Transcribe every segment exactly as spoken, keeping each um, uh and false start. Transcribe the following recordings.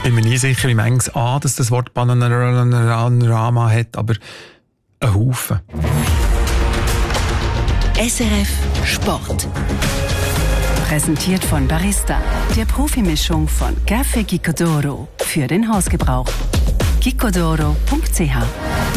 bin mir nie sicher, wie manches A, dass das Wort Panorama hat, aber ein Haufen. S R F Sport. Präsentiert von Barista, der Profimischung von Café Gicodoro für den Hausgebrauch. gicodoro punkt c h.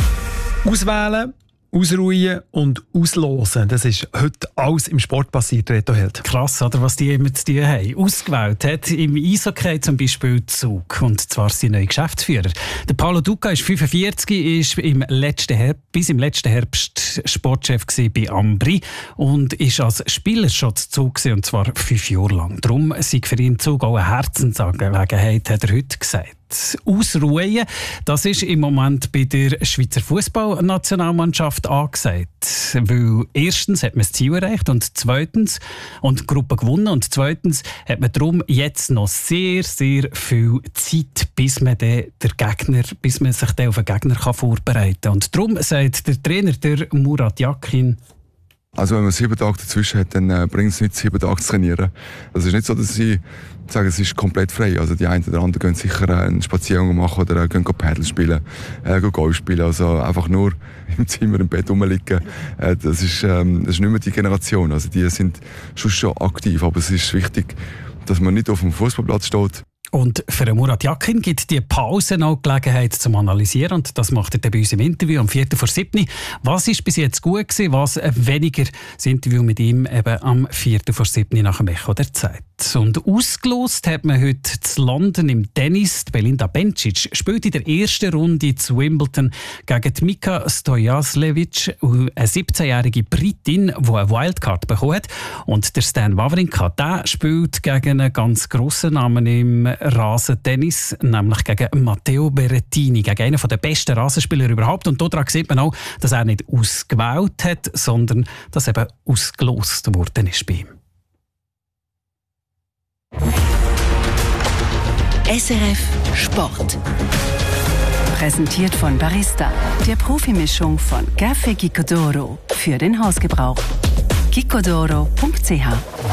Auswählen, ausruhen und auslosen. Das ist heute alles im Sport passiert, Reto Held. Krass, oder, was die immer zu tun haben. Ausgewählt hat im Eishockey zum Beispiel Zug, und zwar sein neuer Geschäftsführer. Der Paolo Duca ist fünfundvierzig, ist im letzten Herbst, bis im letzten Herbst Sportchef bei Ambri und ist als Spieler schon zu Zug gewesen, und zwar fünf Jahre lang. Darum sei für ihn Zug auch eine Herzensangelegenheit, hat er heute gesagt. Ausruhen, das ist im Moment bei der Schweizer Fußballnationalmannschaft angesagt. Weil erstens hat man das Ziel erreicht und zweitens und die Gruppe gewonnen und zweitens hat man darum jetzt noch sehr, sehr viel Zeit, bis man den, der Gegner, bis man sich auf den Gegner kann vorbereiten kann. Und darum sagt der Trainer, der Murat Yakin: Also wenn man sieben Tage dazwischen hat, dann äh, bringt es nicht, sieben Tage zu trainieren. Also es ist nicht so, dass sie sagen, es ist komplett frei. Also die einen oder anderen gehen sicher äh, einen Spaziergang machen oder äh, gehen Paddle spielen, äh, gehen Golf spielen. Also einfach nur im Zimmer im Bett rumliegen. Äh, das, ist, ähm, das ist nicht mehr die Generation. Also die sind schon, schon aktiv. Aber es ist wichtig, dass man nicht auf dem Fußballplatz steht. Und für Murat Yakin gibt die Pause noch Gelegenheit zum Analysieren, und das macht er bei uns im Interview am vierten vor siebten. Was ist bis jetzt gut gewesen, was weniger? Das Interview mit ihm eben am vierten vor siebten nach dem Echo der Zeit. Und ausgelost hat man heute zu London im Tennis. Belinda Bencic spielt in der ersten Runde zu Wimbledon gegen Mika Stojanovic, eine siebzehnjährige Britin, die eine Wildcard bekommen hat. Und der Stan Wawrinka, der spielt gegen einen ganz grossen Namen im Rasentennis, nämlich gegen Matteo Berrettini, gegen einen der besten Rasenspieler überhaupt. Und daran sieht man auch, dass er nicht ausgewählt hat, sondern dass eben ausgelost worden ist bei ihm. S R F Sport. Präsentiert von Barista, der Profimischung von Café Gicodoro für den Hausgebrauch. gicodoro punkt c h.